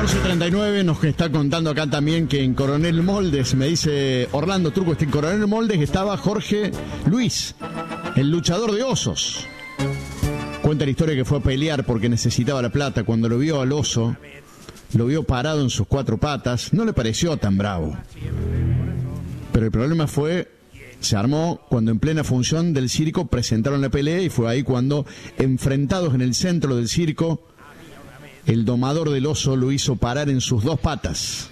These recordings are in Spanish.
11:39 nos está contando acá también que en Coronel Moldes, me dice Orlando Turco, en Coronel Moldes estaba Jorge Luis, el luchador de osos. Cuenta la historia que fue a pelear porque necesitaba la plata. Cuando lo vio al oso, lo vio parado en sus cuatro patas, no le pareció tan bravo. Pero el problema se armó cuando en plena función del circo presentaron la pelea, y fue ahí cuando, enfrentados en el centro del circo, el domador del oso lo hizo parar en sus dos patas.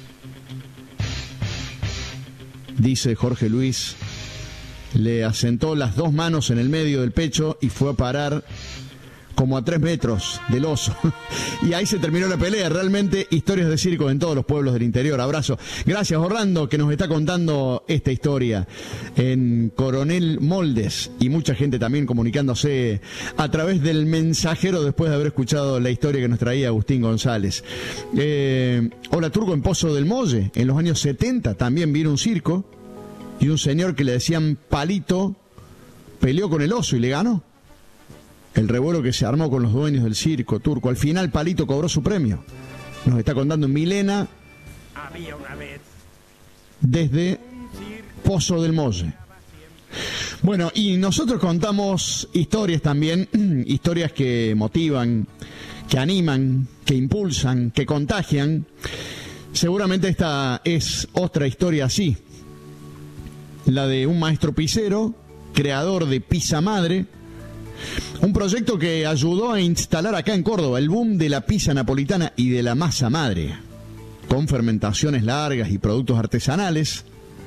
Dice Jorge Luis, le asentó las dos manos en el medio del pecho y fue a parar como a 3 metros del oso. Y ahí se terminó la pelea. Realmente historias de circo en todos los pueblos del interior. Abrazo. Gracias, Orlando, que nos está contando esta historia en Coronel Moldes, y mucha gente también comunicándose a través del mensajero después de haber escuchado la historia que nos traía Agustín González. Hola, Turco, en Pozo del Molle, en los años 70 también vino un circo, y un señor que le decían Palito peleó con el oso y le ganó. El revuelo que se armó con los dueños del circo, Turco. Al final Palito cobró su premio. Nos está contando Milena desde Pozo del Molle. Bueno, y nosotros contamos historias también, historias que motivan, que animan, que impulsan, que contagian. Seguramente esta es otra historia así. La de un maestro pizzero, creador de Pizza Madre. Un proyecto que ayudó a instalar acá en Córdoba el boom de la pizza napolitana y de la masa madre, con fermentaciones largas y productos artesanales.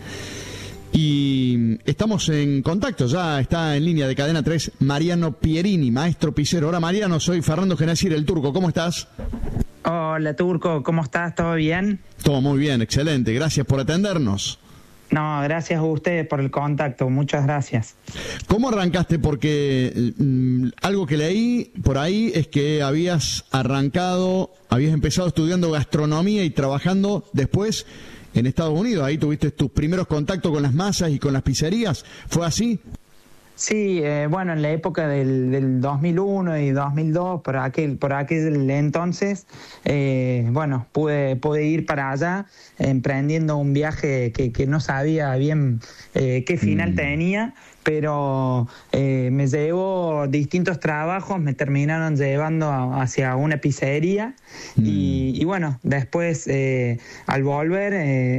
Y estamos en contacto, ya está en línea de Cadena 3 Mariano Pierini, maestro pizzero. Hola Mariano, soy Fernando Genacir, el Turco, ¿cómo estás? Hola Turco, ¿cómo estás? ¿Todo bien? Todo muy bien, excelente, gracias por atendernos. No, gracias a ustedes por el contacto, muchas gracias. ¿Cómo arrancaste? Porque algo que leí por ahí es que habías empezado estudiando gastronomía y trabajando después en Estados Unidos. Ahí tuviste tus primeros contactos con las masas y con las pizzerías. ¿Fue así? Sí, bueno, en la época del 2001 y 2002, por aquel entonces, bueno, pude ir para allá emprendiendo un viaje que no sabía bien qué final tenía, pero me llevó distintos trabajos, me terminaron llevando hacia una pizzería y bueno, después al volver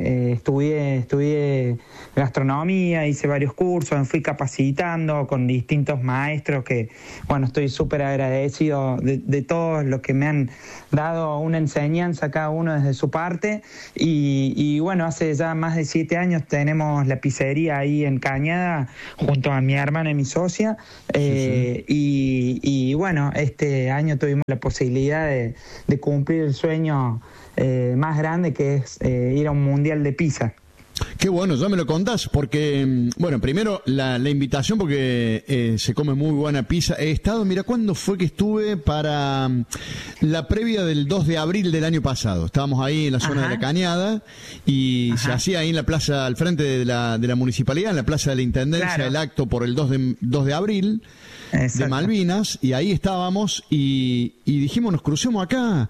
estudié gastronomía, hice varios cursos, me fui capacitando con distintos maestros que, bueno, estoy súper agradecido de todos los que me han dado una enseñanza, cada uno desde su parte, y bueno, hace ya más de 7 años tenemos la pizzería ahí en Cañada, junto a mi hermana y mi socia, sí. Y bueno, este año tuvimos la posibilidad de cumplir el sueño más grande, que es ir a un mundial de pizza. Qué bueno, ya me lo contás, porque, bueno, primero la invitación, porque se come muy buena pizza. He estado, mira, ¿cuándo fue que estuve para la previa del 2 de abril del año pasado? Estábamos ahí en la zona de la Cañada y se hacía ahí en la plaza, al frente de la municipalidad, en la plaza de la Intendencia, claro, el acto por el 2 de abril. Exacto. De Malvinas, y ahí estábamos y dijimos, nos crucemos acá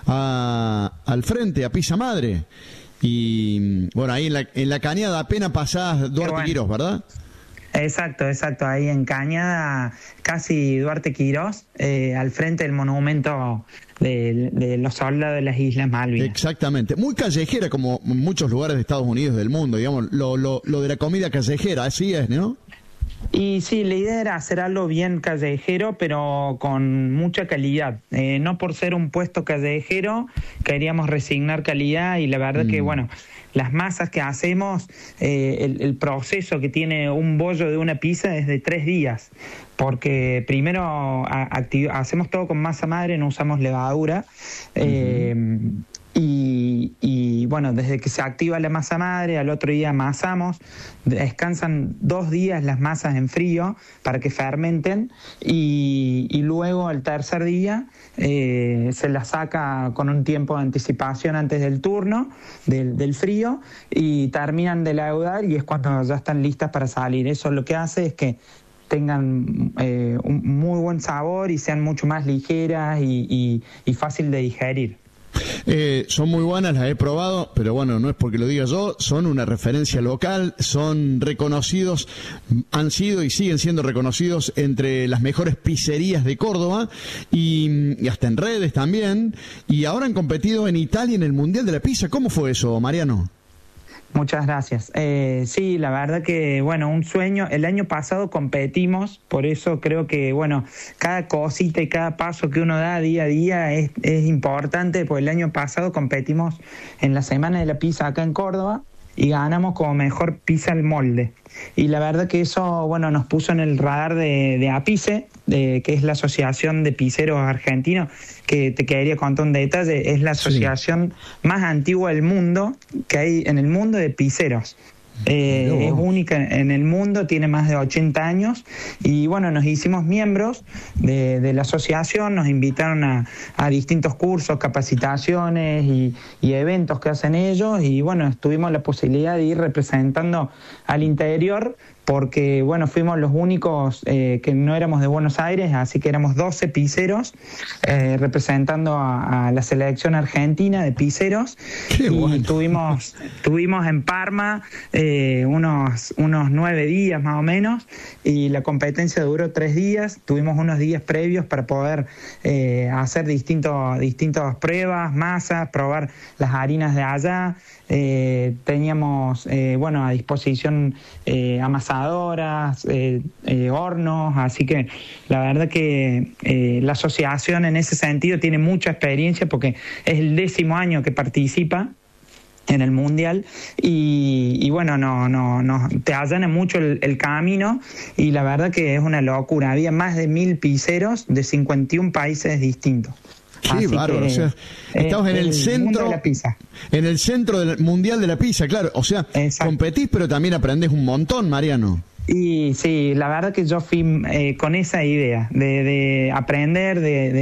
al frente, a Pizza Madre. Y bueno, ahí en la Cañada apenas pasás Duarte Quirós, ¿verdad? Exacto, ahí en Cañada, casi Duarte Quirós, al frente del monumento de los soldados de las Islas Malvinas. Exactamente, muy callejera, como muchos lugares de Estados Unidos, del mundo, digamos, lo de la comida callejera, así es, ¿no? Y sí, la idea era hacer algo bien callejero, pero con mucha calidad. No por ser un puesto callejero queríamos resignar calidad, y la verdad que, bueno, las masas que hacemos, el proceso que tiene un bollo de una pizza es de 3 días, porque primero hacemos todo con masa madre, no usamos levadura, y bueno, desde que se activa la masa madre, al otro día amasamos, descansan 2 días las masas en frío para que fermenten, y luego al tercer día se las saca con un tiempo de anticipación antes del turno del frío, y terminan de laudar, y es cuando ya están listas para salir. Eso lo que hace es que tengan un muy buen sabor y sean mucho más ligeras y fácil de digerir. Son muy buenas, las he probado, pero bueno, no es porque lo diga yo, son una referencia local, son reconocidos, han sido y siguen siendo reconocidos entre las mejores pizzerías de Córdoba y hasta en redes también, y ahora han competido en Italia en el Mundial de la Pizza. ¿Cómo fue eso, Mariano? Muchas gracias. Sí, la verdad que, bueno, un sueño. El año pasado competimos, por eso creo que, bueno, cada cosita y cada paso que uno da día a día es importante, porque el año pasado competimos en la Semana de la Pizza acá en Córdoba y ganamos como mejor pizza al molde. Y la verdad que eso, bueno, nos puso en el radar de APICE, que es la Asociación de Pizzeros Argentinos, que te quería contar un detalle, es la asociación más antigua del mundo que hay en el mundo de pizzeros. Es única en el mundo, tiene más de 80 años y bueno, nos hicimos miembros de la asociación, nos invitaron a distintos cursos, capacitaciones y eventos que hacen ellos y bueno, tuvimos la posibilidad de ir representando al interior porque bueno, fuimos los únicos que no éramos de Buenos Aires, así que éramos 12 pizzeros representando a la selección argentina de pizzeros. Qué bueno. Y tuvimos en Parma unos 9 días más o menos y la competencia duró 3 días, tuvimos unos días previos para poder hacer distintas pruebas, masas, probar las harinas de allá. Teníamos bueno, a disposición amasadoras, hornos, así que la verdad que la asociación en ese sentido tiene mucha experiencia porque es el 10º año que participa en el Mundial y bueno, no te allana mucho el camino y la verdad que es una locura. Había más de 1000 pizzeros de 51 países distintos. Qué bárbaro, o sea, estamos en el centro de la pizza. En el centro del Mundial de la Pizza, claro, o sea, exacto. Competís pero también aprendés un montón, Mariano. Y sí, la verdad que yo fui con esa idea de aprender,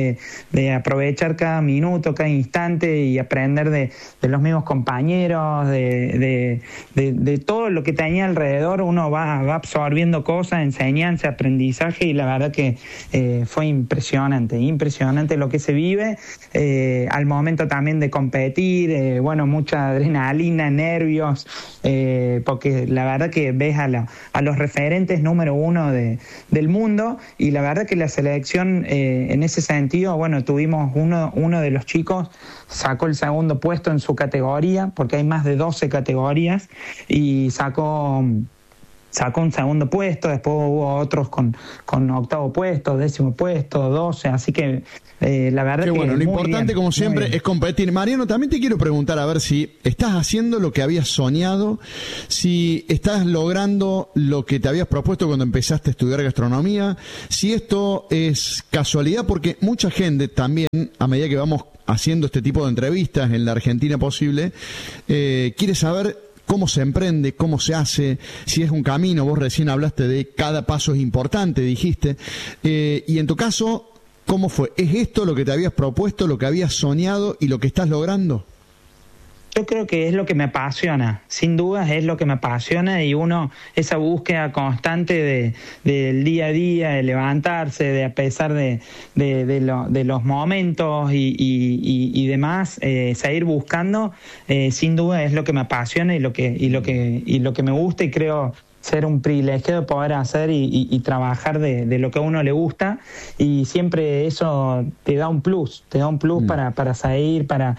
de aprovechar cada minuto, cada instante y aprender de los mismos compañeros, de todo lo que tenía alrededor. Uno va absorbiendo cosas, enseñanza, aprendizaje y la verdad que fue impresionante lo que se vive al momento también de competir, bueno, mucha adrenalina, nervios, porque la verdad que ves a los referentes número 1 del mundo y la verdad que la selección en ese sentido, bueno, tuvimos uno de los chicos sacó el segundo puesto en su categoría porque hay más de 12 categorías y sacó un segundo puesto, después hubo otros con octavo puesto, 10º puesto, 12, así que la verdad que bueno, lo importante bien, como siempre es competir. Mariano, también te quiero preguntar a ver si estás haciendo lo que habías soñado, si estás logrando lo que te habías propuesto cuando empezaste a estudiar gastronomía, si esto es casualidad, porque mucha gente también, a medida que vamos haciendo este tipo de entrevistas en la Argentina posible, quiere saber cómo se emprende, cómo se hace, si es un camino. Vos recién hablaste de cada paso es importante, dijiste, y en tu caso, ¿cómo fue? ¿Es esto lo que te habías propuesto, lo que habías soñado y lo que estás logrando? Yo creo que es lo que me apasiona, sin dudas es lo que me apasiona y uno, esa búsqueda constante del día a día, de levantarse, de a pesar de los momentos y demás, seguir buscando, sin duda es lo que me apasiona y lo que me gusta y creo ser un privilegiado poder hacer y trabajar de lo que a uno le gusta y siempre eso te da un plus para seguir, para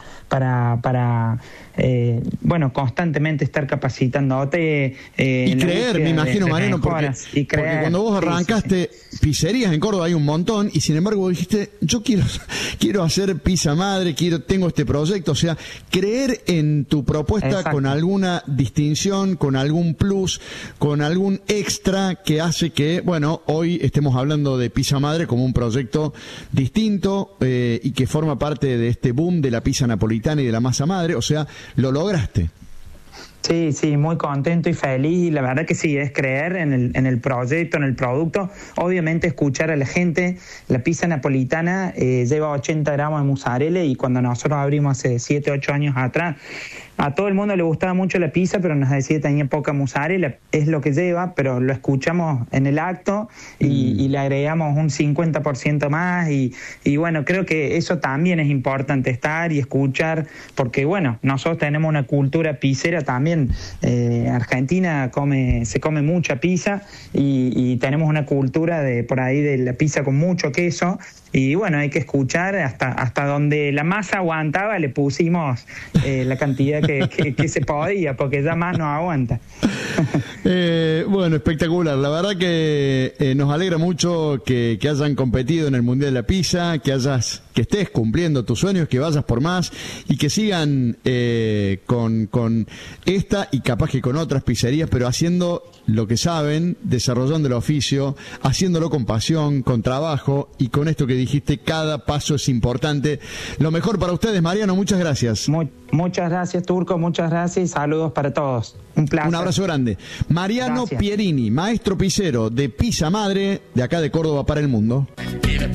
bueno, constantemente estar capacitándote y creer, me imagino, Mariano, porque cuando vos arrancaste pizzerías en Córdoba hay un montón y sin embargo vos dijiste, yo quiero hacer pizza madre, tengo este proyecto, o sea, creer en tu propuesta. Exacto. Con alguna distinción, con algún plus, con algún extra que hace que, bueno, hoy estemos hablando de Pizza Madre como un proyecto distinto y que forma parte de este boom de la pizza napolitana y de la masa madre, o sea, lo lograste. Sí, sí, muy contento y feliz, y la verdad que sí, es creer en el proyecto, en el producto, obviamente escuchar a la gente. La pizza napolitana lleva 80 gramos de mozzarella, y cuando nosotros abrimos hace 7, 8 años atrás, a todo el mundo le gustaba mucho la pizza, pero nos decía que tenía poca mozzarella, es lo que lleva, pero lo escuchamos en el acto y le agregamos un 50% más, y bueno, creo que eso también es importante, estar y escuchar, porque bueno, nosotros tenemos una cultura pizzera también. Argentina se come mucha pizza, y tenemos una cultura de por ahí de la pizza con mucho queso, y bueno, hay que escuchar hasta donde la masa aguantaba, le pusimos la cantidad que se podía, porque ya más no aguanta. Bueno, espectacular. La verdad que nos alegra mucho que hayan competido en el Mundial de la Pizza, que estés cumpliendo tus sueños, que vayas por más y que sigan con esta y capaz que con otras pizzerías, pero haciendo lo que saben, desarrollando el oficio, haciéndolo con pasión, con trabajo, y con esto que dijiste, cada paso es importante. Lo mejor para ustedes, Mariano, muchas gracias. Muchas gracias, Turco, muchas gracias, y saludos para todos. Un placer. Un abrazo grande. Mariano Pierini, maestro pizzero de Pizza Madre, de acá de Córdoba para el mundo.